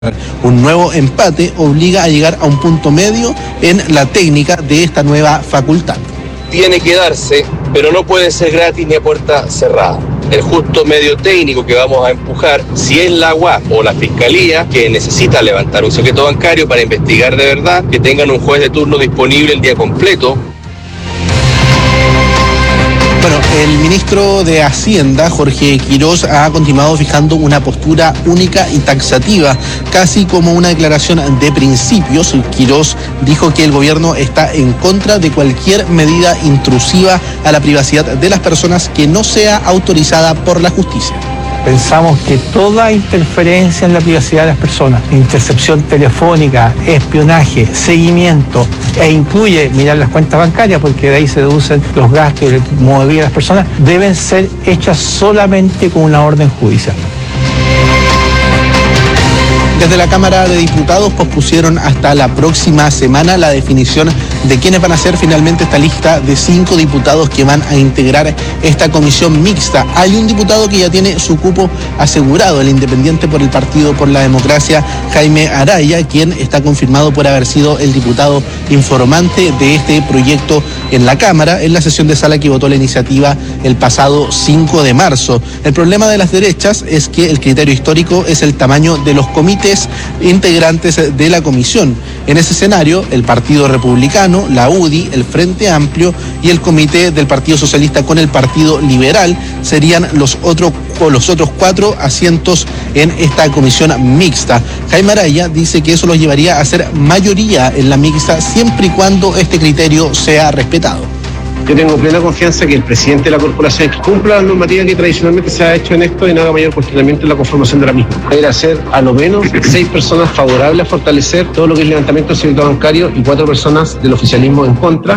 Un nuevo empate obliga a llegar a un punto medio en la técnica de esta nueva facultad. Tiene que darse, pero no puede ser gratis ni a puerta cerrada. El justo medio técnico que vamos a empujar, si es la UAP o la Fiscalía que necesita levantar un secreto bancario para investigar de verdad, que tengan un juez de turno disponible el día completo. Bueno, el ministro de Hacienda, Jorge Quirós, ha continuado fijando una postura única y taxativa, casi como una declaración de principios. Quirós dijo que el gobierno está en contra de cualquier medida intrusiva a la privacidad de las personas que no sea autorizada por la justicia. Pensamos que toda interferencia en la privacidad de las personas, intercepción telefónica, espionaje, seguimiento, e incluye mirar las cuentas bancarias, porque de ahí se deducen los gastos y el modo de vida de las personas, deben ser hechas solamente con una orden judicial. Desde la Cámara de Diputados pospusieron hasta la próxima semana la definición de quiénes van a ser finalmente esta lista de 5 diputados que van a integrar esta comisión mixta. Hay un diputado que ya tiene su cupo asegurado, el independiente por el Partido por la Democracia, Jaime Araya, quien está confirmado por haber sido el diputado informante de este proyecto en la Cámara, en la sesión de sala que votó la iniciativa el pasado 5 de marzo. El problema de las derechas es que el criterio histórico es el tamaño de los comités integrantes de la comisión. En ese escenario, el Partido Republicano, la UDI, el Frente Amplio y el Comité del Partido Socialista con el Partido Liberal serían los otros 4 asientos en esta comisión mixta. Jaime Araya dice que eso los llevaría a ser mayoría en la mixta siempre y cuando este criterio sea respetado. Yo tengo plena confianza que el presidente de la corporación cumpla la normativa que tradicionalmente se ha hecho en esto y no haga mayor cuestionamiento en la conformación de la misma. Debería ser a lo menos 6 personas favorables a fortalecer todo lo que es el levantamiento del secreto bancario y 4 personas del oficialismo en contra.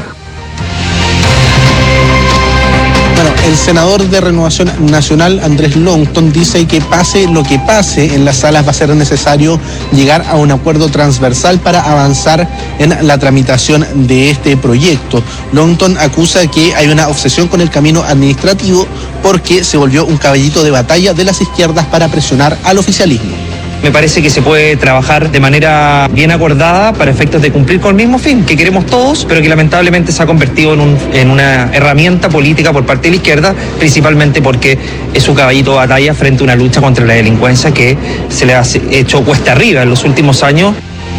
Bueno, el senador de Renovación Nacional, Andrés Longton, dice que pase lo que pase en las salas va a ser necesario llegar a un acuerdo transversal para avanzar en la tramitación de este proyecto. Longton acusa que hay una obsesión con el camino administrativo porque se volvió un caballito de batalla de las izquierdas para presionar al oficialismo. Me parece que se puede trabajar de manera bien acordada para efectos de cumplir con el mismo fin que queremos todos, pero que lamentablemente se ha convertido en una herramienta política por parte de la izquierda, principalmente porque es su caballito de batalla frente a una lucha contra la delincuencia que se le ha hecho cuesta arriba en los últimos años.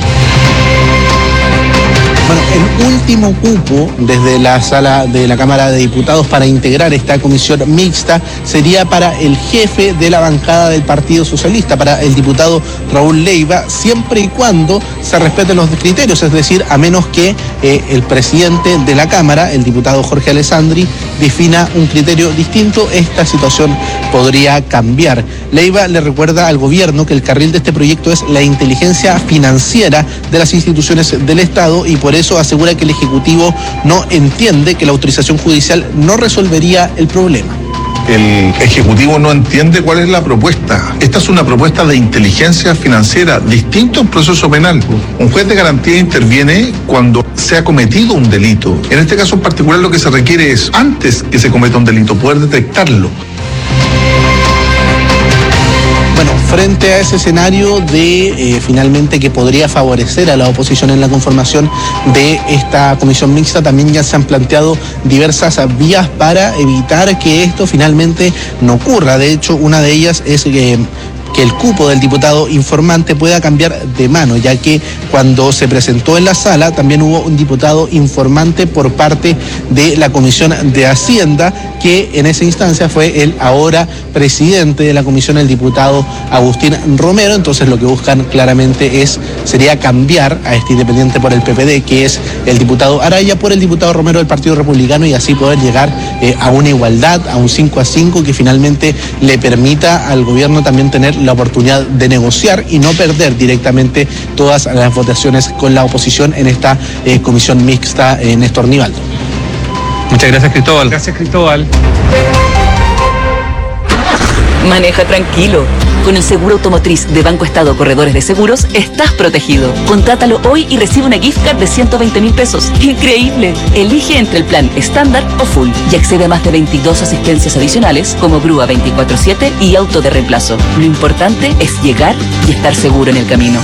Bueno, el último cupo desde la sala de la Cámara de Diputados para integrar esta comisión mixta sería para el jefe de la bancada del Partido Socialista, para el diputado Raúl Leiva, siempre y cuando se respeten los criterios, es decir, a menos que el presidente de la Cámara, el diputado Jorge Alessandri, defina un criterio distinto, esta situación podría cambiar. Leiva le recuerda al gobierno que el carril de este proyecto es la inteligencia financiera de las instituciones del Estado y por eso asegura que el Ejecutivo no entiende que la autorización judicial no resolvería el problema. El Ejecutivo no entiende cuál es la propuesta. Esta es una propuesta de inteligencia financiera, distinto a un proceso penal. Un juez de garantía interviene cuando se ha cometido un delito. En este caso en particular lo que se requiere es, antes que se cometa un delito, poder detectarlo. Bueno, frente a ese escenario de finalmente que podría favorecer a la oposición en la conformación de esta comisión mixta, también ya se han planteado diversas vías para evitar que esto finalmente no ocurra. De hecho, una de ellas es que el cupo del diputado informante pueda cambiar de mano, ya que cuando se presentó en la sala también hubo un diputado informante por parte de la Comisión de Hacienda, que en esa instancia fue el ahora presidente de la comisión, el diputado Agustín Romero. Entonces lo que buscan claramente sería cambiar a este independiente por el PPD, que es el diputado Araya, por el diputado Romero del Partido Republicano, y así poder llegar a una igualdad, a un 5-5, que finalmente le permita al gobierno también tener la oportunidad de negociar y no perder directamente todas las votaciones con la oposición en esta comisión mixta, Néstor Nivaldo. Muchas gracias, Cristóbal. Gracias, Cristóbal. Maneja tranquilo. Con el seguro automotriz de Banco Estado Corredores de Seguros, estás protegido. Contrátalo hoy y recibe una gift card de 120.000 pesos. ¡Increíble! Elige entre el plan estándar o full y accede a más de 22 asistencias adicionales como grúa 24/7 y auto de reemplazo. Lo importante es llegar y estar seguro en el camino.